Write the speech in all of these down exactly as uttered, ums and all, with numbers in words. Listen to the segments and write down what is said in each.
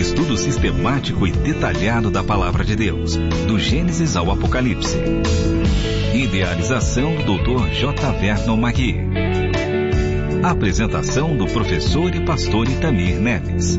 estudo sistemático e detalhado da Palavra de Deus, do Gênesis ao Apocalipse. Idealização do doutor J. Vernon Magui. Apresentação do professor e pastor Itamir Neves.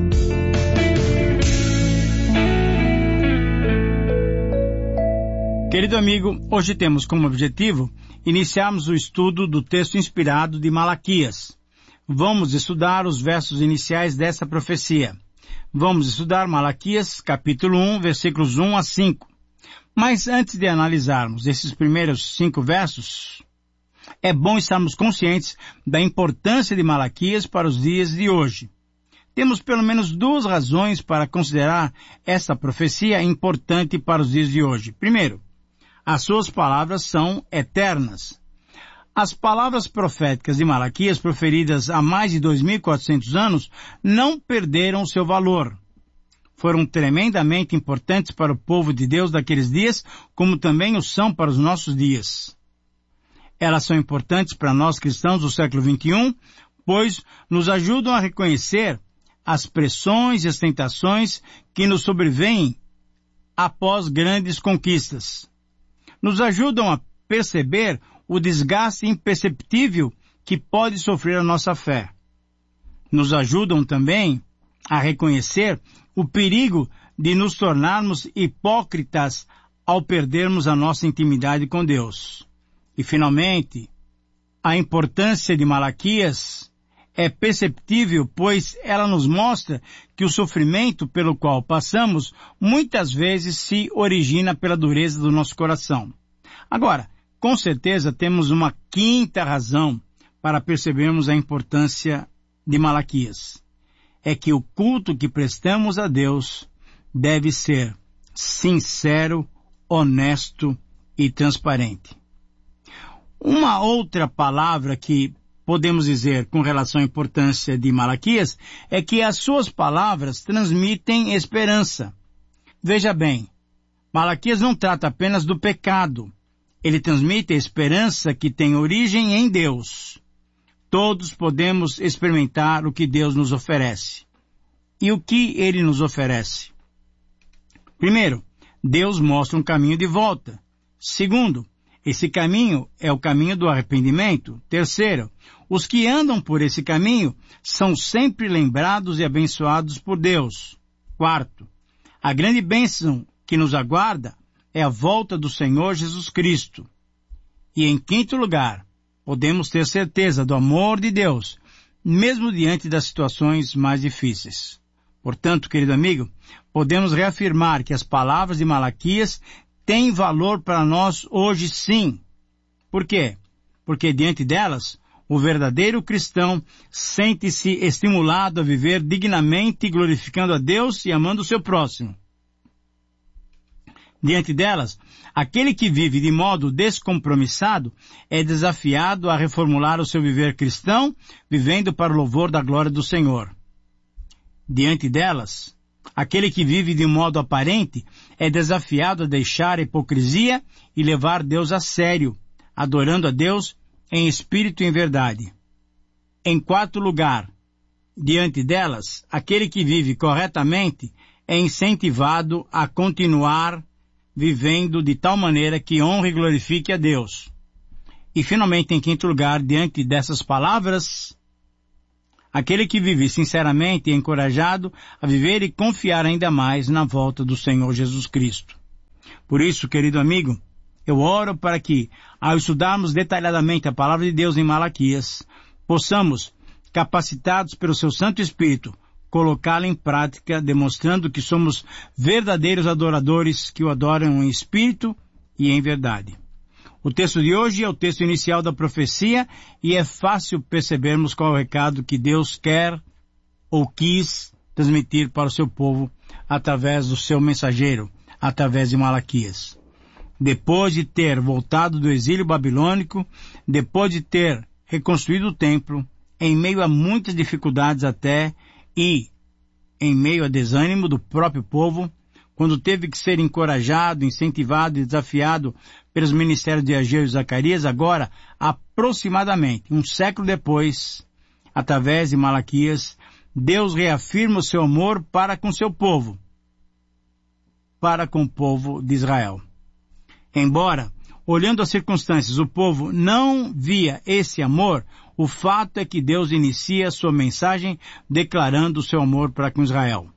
Querido amigo, hoje temos como objetivo iniciarmos o estudo do texto inspirado de Malaquias. Vamos estudar os versos iniciais dessa profecia. Vamos estudar Malaquias, capítulo um, versículos um a cinco. Mas antes de analisarmos esses primeiros cinco versos, é bom estarmos conscientes da importância de Malaquias para os dias de hoje. Temos pelo menos duas razões para considerar esta profecia importante para os dias de hoje. Primeiro, as suas palavras são eternas. As palavras proféticas de Malaquias, proferidas há mais de dois mil e quatrocentos anos, não perderam seu valor. Foram tremendamente importantes para o povo de Deus daqueles dias, como também o são para os nossos dias. Elas são importantes para nós cristãos do século vinte e um, pois nos ajudam a reconhecer as pressões e as tentações que nos sobrevêm após grandes conquistas. Nos ajudam a perceber o desgaste imperceptível que pode sofrer a nossa fé. Nos ajudam também a reconhecer o perigo de nos tornarmos hipócritas ao perdermos a nossa intimidade com Deus. E, finalmente, a importância de Malaquias é perceptível, pois ela nos mostra que o sofrimento pelo qual passamos muitas vezes se origina pela dureza do nosso coração. Agora, com certeza temos uma quinta razão para percebermos a importância de Malaquias. É que o culto que prestamos a Deus deve ser sincero, honesto e transparente. Uma outra palavra que podemos dizer com relação à importância de Malaquias é que as suas palavras transmitem esperança. Veja bem, Malaquias não trata apenas do pecado. Ele transmite a esperança que tem origem em Deus. Todos podemos experimentar o que Deus nos oferece. E o que Ele nos oferece? Primeiro, Deus mostra um caminho de volta. Segundo, esse caminho é o caminho do arrependimento. Terceiro, os que andam por esse caminho são sempre lembrados e abençoados por Deus. Quarto, a grande bênção que nos aguarda é a volta do Senhor Jesus Cristo. E em quinto lugar, podemos ter certeza do amor de Deus, mesmo diante das situações mais difíceis. Portanto, querido amigo, podemos reafirmar que as palavras de Malaquias têm valor para nós hoje sim. Por quê? Porque diante delas, o verdadeiro cristão sente-se estimulado a viver dignamente, glorificando a Deus e amando o seu próximo. Diante delas, aquele que vive de modo descompromissado é desafiado a reformular o seu viver cristão, vivendo para o louvor da glória do Senhor. Diante delas, aquele que vive de modo aparente é desafiado a deixar a hipocrisia e levar Deus a sério, adorando a Deus em espírito e em verdade. Em quarto lugar, diante delas, aquele que vive corretamente é incentivado a continuar vivendo de tal maneira que honre e glorifique a Deus. E finalmente, em quinto lugar, diante dessas palavras, aquele que vive sinceramente é encorajado a viver e confiar ainda mais na volta do Senhor Jesus Cristo. Por isso, querido amigo, eu oro para que, ao estudarmos detalhadamente a palavra de Deus em Malaquias, possamos, capacitados pelo seu Santo Espírito, colocá-la em prática, demonstrando que somos verdadeiros adoradores que o adoram em espírito e em verdade. O texto de hoje é o texto inicial da profecia e é fácil percebermos qual é o recado que Deus quer ou quis transmitir para o seu povo através do seu mensageiro, através de Malaquias. Depois de ter voltado do exílio babilônico, depois de ter reconstruído o templo, em meio a muitas dificuldades até, e em meio a desânimo do próprio povo, quando teve que ser encorajado, incentivado e desafiado pelos ministérios de Ageu e Zacarias, agora, aproximadamente um século depois, através de Malaquias, Deus reafirma o seu amor para com seu povo, para com o povo de Israel. Embora, olhando as circunstâncias, o povo não via esse amor, o fato é que Deus inicia sua mensagem declarando o seu amor para com Israel.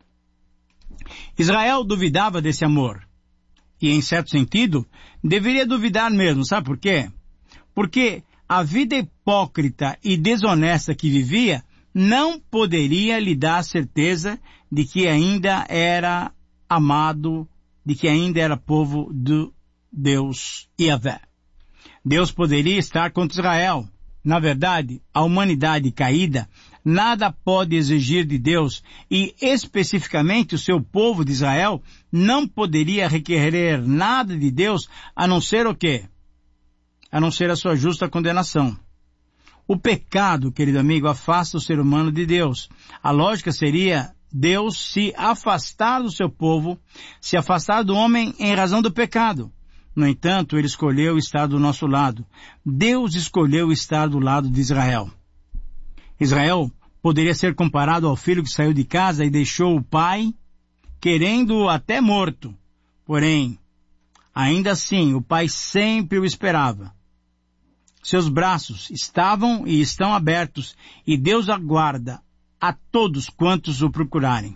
Israel duvidava desse amor. E, em certo sentido, deveria duvidar mesmo. Sabe por quê? Porque a vida hipócrita e desonesta que vivia não poderia lhe dar certeza de que ainda era amado, de que ainda era povo do Deus Yahvé. Deus poderia estar contra Israel. Na verdade, a humanidade caída nada pode exigir de Deus e, especificamente, o seu povo de Israel não poderia requerer nada de Deus a não ser o quê? A não ser a sua justa condenação. O pecado, querido amigo, afasta o ser humano de Deus. A lógica seria Deus se afastar do seu povo, se afastar do homem em razão do pecado. No entanto, ele escolheu estar do nosso lado. Deus escolheu estar do lado de Israel. Israel poderia ser comparado ao filho que saiu de casa e deixou o pai, querendo-o até morto. Porém, ainda assim, o pai sempre o esperava. Seus braços estavam e estão abertos, e Deus aguarda a todos quantos o procurarem.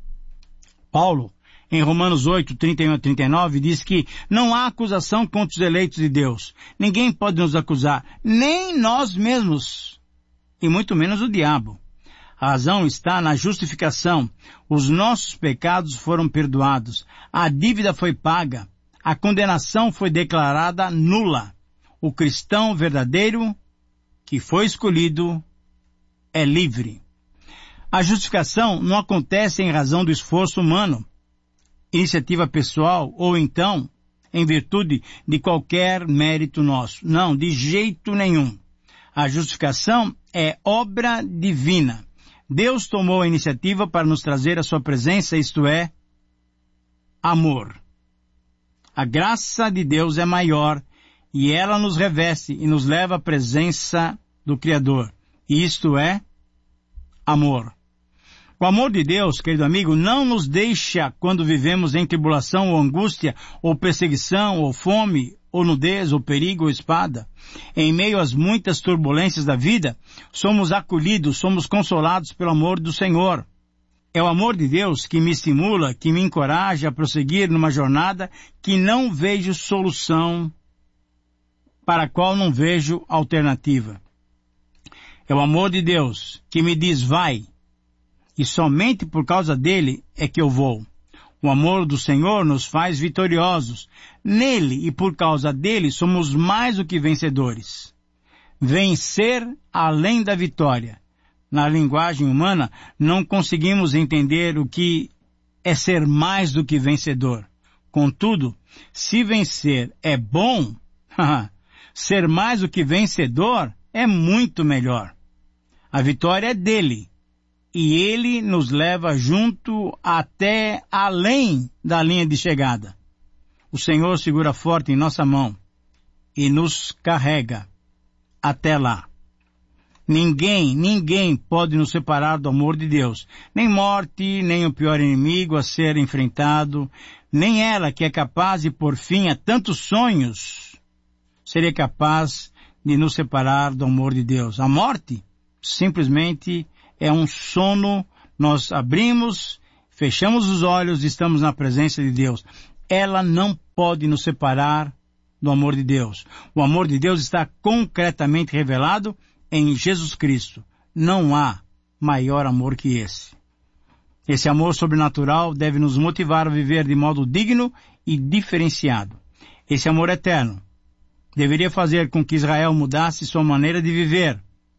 Paulo, em Romanos oito, trinta e um a trinta e nove, diz que não há acusação contra os eleitos de Deus. Ninguém pode nos acusar, nem nós mesmos, e muito menos o diabo. A razão está na justificação. Os nossos pecados foram perdoados. A dívida foi paga. A condenação foi declarada nula. O cristão verdadeiro, que foi escolhido, é livre. A justificação não acontece em razão do esforço humano, iniciativa pessoal, ou então em virtude de qualquer mérito nosso. Não, de jeito nenhum. A justificação é obra divina. Deus tomou a iniciativa para nos trazer a sua presença, isto é, amor. A graça de Deus é maior e ela nos reveste e nos leva à presença do Criador. E isto é amor. O amor de Deus, querido amigo, não nos deixa quando vivemos em tribulação ou angústia, ou perseguição, ou fome, ou nudez, ou perigo, ou espada. Em meio às muitas turbulências da vida, somos acolhidos, somos consolados pelo amor do Senhor. É o amor de Deus que me estimula, que me encoraja a prosseguir numa jornada que não vejo solução, para a qual não vejo alternativa. É o amor de Deus que me diz, vai, e somente por causa dele é que eu vou. O amor do Senhor nos faz vitoriosos. Nele e por causa dele somos mais do que vencedores. Vencer além da vitória. Na linguagem humana, não conseguimos entender o que é ser mais do que vencedor. Contudo, se vencer é bom, ser mais do que vencedor é muito melhor. A vitória é dele. E ele nos leva junto até além da linha de chegada. O Senhor segura forte em nossa mão e nos carrega até lá. Ninguém, ninguém pode nos separar do amor de Deus. Nem morte, nem o pior inimigo a ser enfrentado, nem ela que é capaz de pôr fim a tantos sonhos, seria capaz de nos separar do amor de Deus. A morte, simplesmente, é um sono, nós abrimos, fechamos os olhos e estamos na presença de Deus. Ela não pode nos separar do amor de Deus. O amor de Deus está concretamente revelado em Jesus Cristo. Não há maior amor que esse. Esse amor sobrenatural deve nos motivar a viver de modo digno e diferenciado. Esse amor eterno deveria fazer com que Israel mudasse sua maneira de viver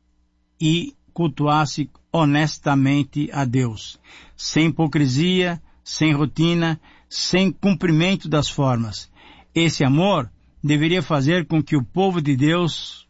e cultuasse honestamente a Deus, sem hipocrisia, sem rotina, sem cumprimento das formas. Esse amor deveria fazer com que o povo de Deus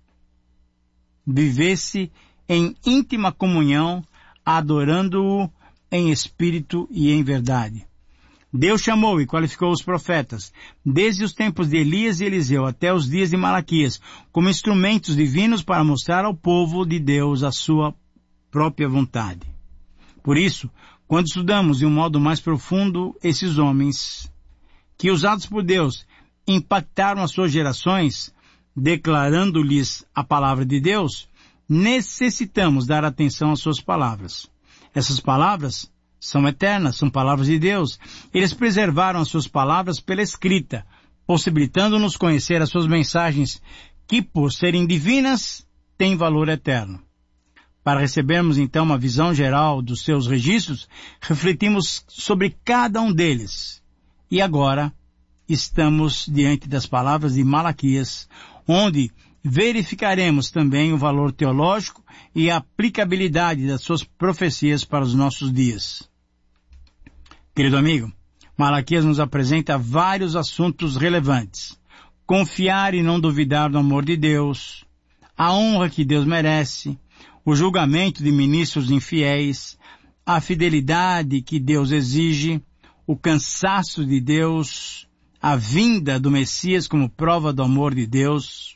vivesse em íntima comunhão, adorando-o em espírito e em verdade. Deus chamou e qualificou os profetas, desde os tempos de Elias e Eliseu até os dias de Malaquias, como instrumentos divinos para mostrar ao povo de Deus a sua própria vontade. Por isso, quando estudamos de um modo mais profundo esses homens, que usados por Deus, impactaram as suas gerações, declarando-lhes a palavra de Deus, necessitamos dar atenção às suas palavras. Essas palavras são eternas, são palavras de Deus. Eles preservaram as suas palavras pela escrita, possibilitando-nos conhecer as suas mensagens, que, por serem divinas, têm valor eterno. Para recebermos, então, uma visão geral dos seus registros, refletimos sobre cada um deles. E agora, estamos diante das palavras de Malaquias, onde verificaremos também o valor teológico e a aplicabilidade das suas profecias para os nossos dias. Querido amigo, Malaquias nos apresenta vários assuntos relevantes. Confiar e não duvidar do amor de Deus, a honra que Deus merece, o julgamento de ministros infiéis, a fidelidade que Deus exige, o cansaço de Deus, a vinda do Messias como prova do amor de Deus,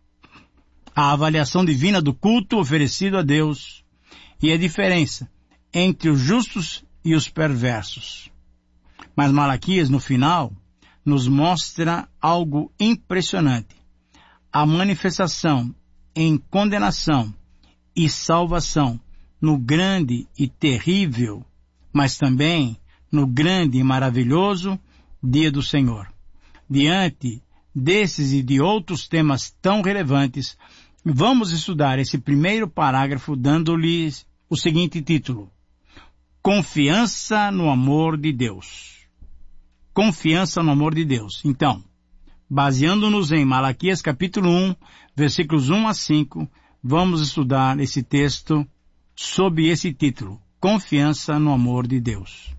a avaliação divina do culto oferecido a Deus e a diferença entre os justos e os perversos. Mas Malaquias, no final, nos mostra algo impressionante. A manifestação em condenação e salvação no grande e terrível, mas também no grande e maravilhoso dia do Senhor. Diante desses e de outros temas tão relevantes, vamos estudar esse primeiro parágrafo dando-lhe o seguinte título: Confiança no amor de Deus. Confiança no amor de Deus. Então, baseando-nos em Malaquias capítulo um, versículos um a cinco, vamos estudar esse texto sob esse título: Confiança no amor de Deus.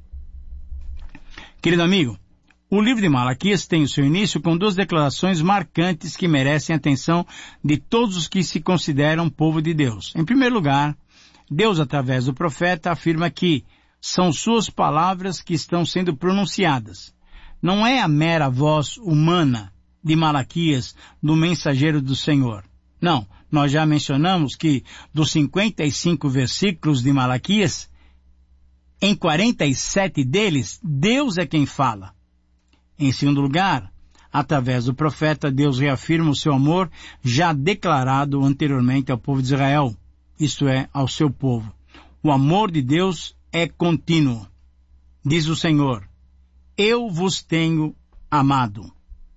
Querido amigo, o livro de Malaquias tem o seu início com duas declarações marcantes que merecem a atenção de todos os que se consideram povo de Deus. Em primeiro lugar, Deus, através do profeta, afirma que são suas palavras que estão sendo pronunciadas. Não é a mera voz humana de Malaquias, do mensageiro do Senhor. Não, nós já mencionamos que dos cinquenta e cinco versículos de Malaquias, em quarenta e sete deles, Deus é quem fala. Em segundo lugar, através do profeta, Deus reafirma o seu amor já declarado anteriormente ao povo de Israel, isto é, ao seu povo. O amor de Deus é contínuo. Diz o Senhor: eu vos tenho amado.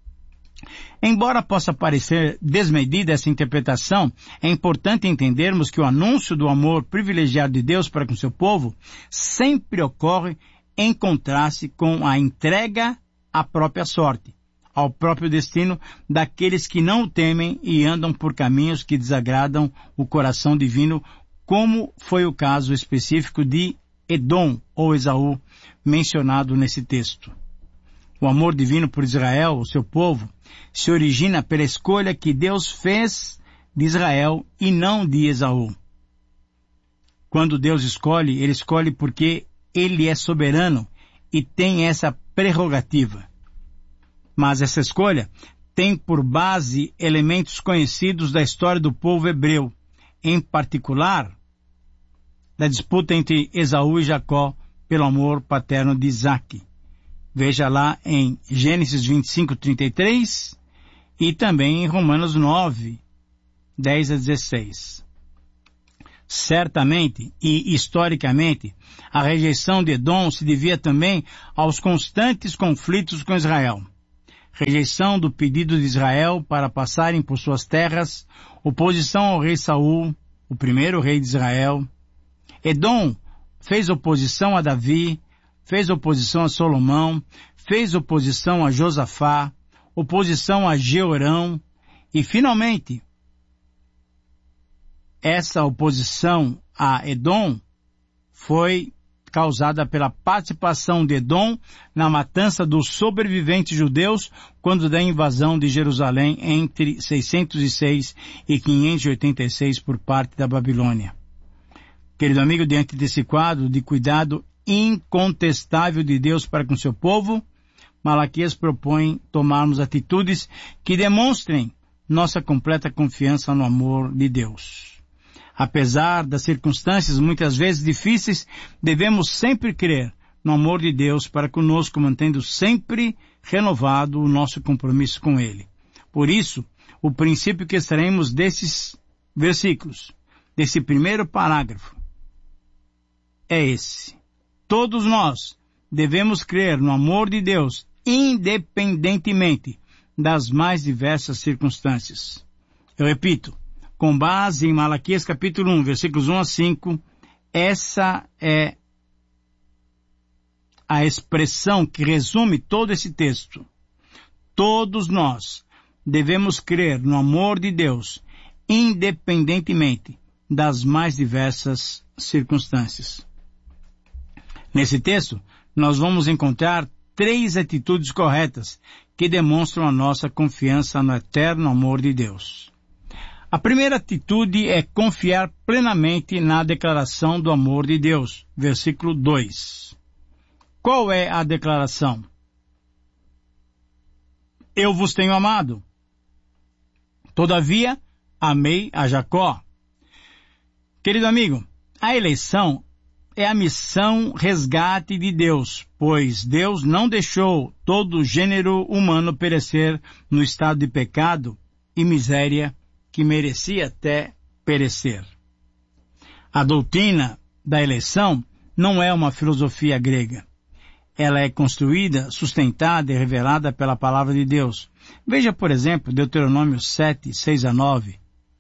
Embora possa parecer desmedida essa interpretação, é importante entendermos que o anúncio do amor privilegiado de Deus para com seu povo sempre ocorre em contraste com a entrega à própria sorte, ao próprio destino daqueles que não o temem e andam por caminhos que desagradam o coração divino, como foi o caso específico de Edom ou Esaú, mencionado nesse texto. O amor divino por Israel, o seu povo, se origina pela escolha que Deus fez de Israel e não de Esaú. Quando Deus escolhe, Ele escolhe porque Ele é soberano e tem essa prerrogativa. Mas essa escolha tem por base elementos conhecidos da história do povo hebreu, em particular da disputa entre Esaú e Jacó pelo amor paterno de Isaque. Veja lá em Gênesis vinte e cinco, trinta e três e também em Romanos nove, dez a dezesseis. Certamente e historicamente, a rejeição de Edom se devia também aos constantes conflitos com Israel. Rejeição do pedido de Israel para passarem por suas terras, oposição ao rei Saul, o primeiro rei de Israel. Edom fez oposição a Davi, fez oposição a Salomão, fez oposição a Josafá, oposição a Jeorão, e finalmente, essa oposição a Edom foi causada pela participação de Edom na matança dos sobreviventes judeus quando da invasão de Jerusalém entre seiscentos e seis e quinhentos e oitenta e seis por parte da Babilônia. Querido amigo, diante desse quadro de cuidado incontestável de Deus para com seu povo, Malaquias propõe tomarmos atitudes que demonstrem nossa completa confiança no amor de Deus. Apesar das circunstâncias muitas vezes difíceis, devemos sempre crer no amor de Deus para conosco, mantendo sempre renovado o nosso compromisso com Ele. Por isso, o princípio que extraímos desses versículos, desse primeiro parágrafo, é esse. Todos nós devemos crer no amor de Deus, independentemente das mais diversas circunstâncias. Eu repito, com base em Malaquias capítulo um, versículos um a cinco, essa é a expressão que resume todo esse texto. Todos nós devemos crer no amor de Deus, independentemente das mais diversas circunstâncias. Nesse texto, nós vamos encontrar três atitudes corretas que demonstram a nossa confiança no eterno amor de Deus. A primeira atitude é confiar plenamente na declaração do amor de Deus. Versículo dois. Qual é a declaração? Eu vos tenho amado. Todavia, amei a Jacó. Querido amigo, a eleição é a missão resgate de Deus, pois Deus não deixou todo o gênero humano perecer no estado de pecado e miséria que merecia até perecer. A doutrina da eleição não é uma filosofia grega. Ela é construída, sustentada e revelada pela palavra de Deus. Veja, por exemplo, Deuteronômio sete, seis a nove,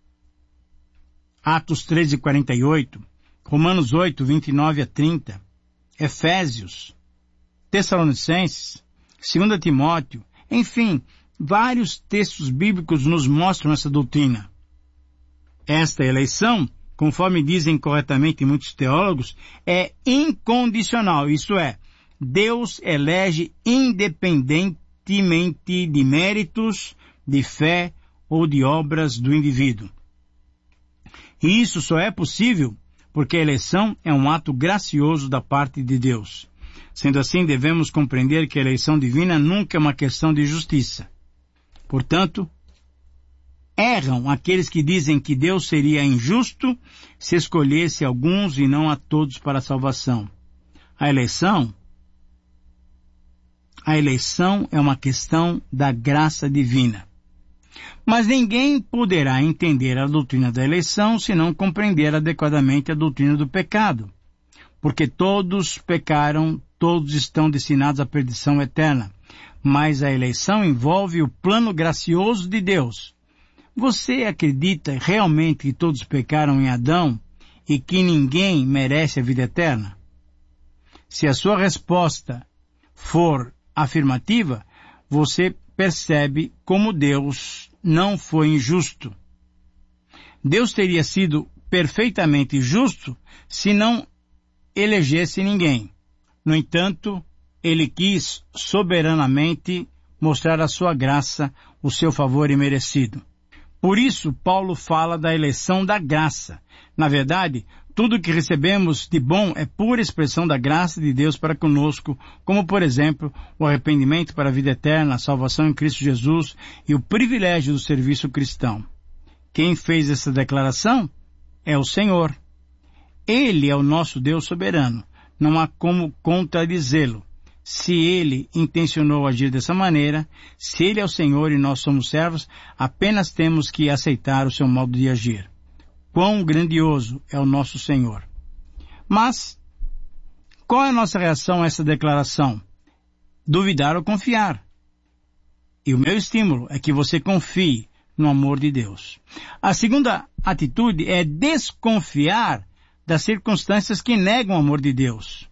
Atos treze, quarenta e oito, Romanos oito, vinte e nove a trinta, Efésios, Tessalonicenses, dois Timóteo, enfim, vários textos bíblicos nos mostram essa doutrina. Esta eleição, conforme dizem corretamente muitos teólogos, é incondicional, isto é, Deus elege independentemente de méritos, de fé ou de obras do indivíduo. E isso só é possível porque a eleição é um ato gracioso da parte de Deus. Sendo assim, devemos compreender que a eleição divina nunca é uma questão de justiça. Portanto, erram aqueles que dizem que Deus seria injusto se escolhesse alguns e não a todos para a salvação. A eleição, a eleição é uma questão da graça divina. Mas ninguém poderá entender a doutrina da eleição se não compreender adequadamente a doutrina do pecado. Porque todos pecaram, todos estão destinados à perdição eterna. Mas a eleição envolve o plano gracioso de Deus. Você acredita realmente que todos pecaram em Adão e que ninguém merece a vida eterna? Se a sua resposta for afirmativa, você percebe como Deus não foi injusto. Deus teria sido perfeitamente justo se não elegesse ninguém. No entanto, Ele quis soberanamente mostrar a sua graça, o seu favor imerecido. Por isso, Paulo fala da eleição da graça. Na verdade, tudo que recebemos de bom é pura expressão da graça de Deus para conosco, como, por exemplo, o arrependimento para a vida eterna, a salvação em Cristo Jesus e o privilégio do serviço cristão. Quem fez essa declaração é o Senhor. Ele é o nosso Deus soberano. Não há como contradizê-lo. Se Ele intencionou agir dessa maneira, se Ele é o Senhor e nós somos servos, apenas temos que aceitar o seu modo de agir. Quão grandioso é o nosso Senhor! Mas, qual é a nossa reação a essa declaração? Duvidar ou confiar. E o meu estímulo é que você confie no amor de Deus. A segunda atitude é desconfiar das circunstâncias que negam o amor de Deus.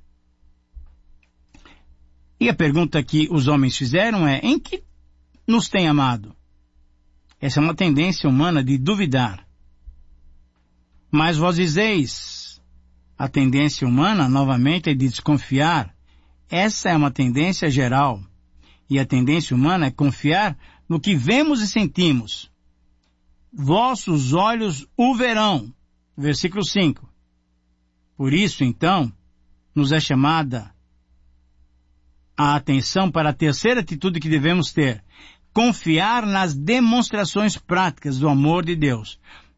E a pergunta que os homens fizeram é: em que nos tem amado? Essa é uma tendência humana de duvidar. Mas vós dizeis, a tendência humana, novamente, é de desconfiar. Essa é uma tendência geral. E a tendência humana é confiar no que vemos e sentimos. Vossos olhos o verão. Versículo cinco. Por isso, então, nos é chamada a atenção para a terceira atitude que devemos ter. Confiar nas demonstrações práticas do amor de Deus.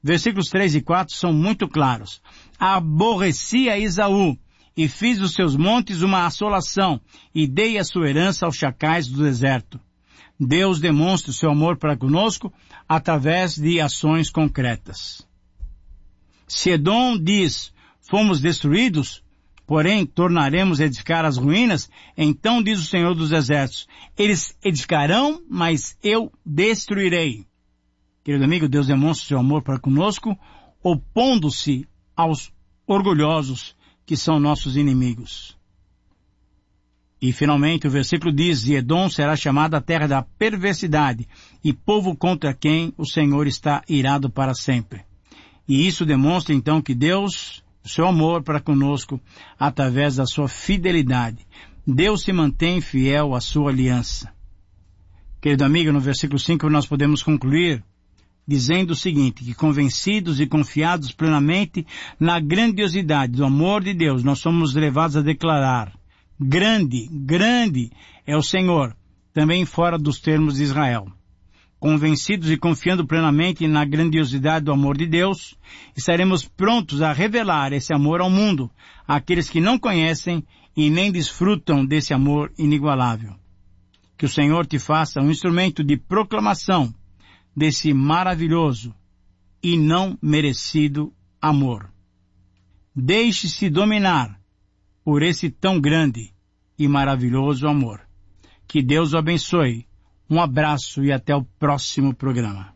Versículos três e quatro são muito claros. Aborreci a Esaú, e fiz dos seus montes uma assolação, e dei a sua herança aos chacais do deserto. Deus demonstra o seu amor para conosco através de ações concretas. Se Edom diz, fomos destruídos, porém tornaremos a edificar as ruínas, então diz o Senhor dos Exércitos, eles edificarão, mas eu destruirei. Querido amigo, Deus demonstra o seu amor para conosco, opondo-se aos orgulhosos que são nossos inimigos. E finalmente o versículo diz, e Edom será chamada a terra da perversidade, e povo contra quem o Senhor está irado para sempre. E isso demonstra então que Deus, o seu amor para conosco, através da sua fidelidade. Deus se mantém fiel à sua aliança. Querido amigo, no versículo cinco nós podemos concluir dizendo o seguinte, que convencidos e confiados plenamente na grandiosidade do amor de Deus, nós somos levados a declarar, grande, grande é o Senhor, também fora dos termos de Israel. Convencidos e confiando plenamente na grandiosidade do amor de Deus, estaremos prontos a revelar esse amor ao mundo, àqueles que não conhecem e nem desfrutam desse amor inigualável. Que o Senhor te faça um instrumento de proclamação desse maravilhoso e não merecido amor. Deixe-se dominar por esse tão grande e maravilhoso amor. Que Deus o abençoe. Um abraço e até o próximo programa.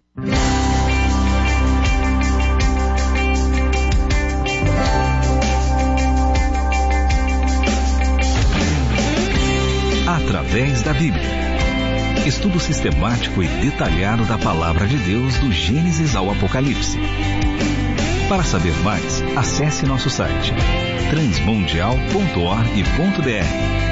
Através da Bíblia. Estudo sistemático e detalhado da Palavra de Deus do Gênesis ao Apocalipse. Para saber mais, acesse nosso site transmundial ponto org ponto br.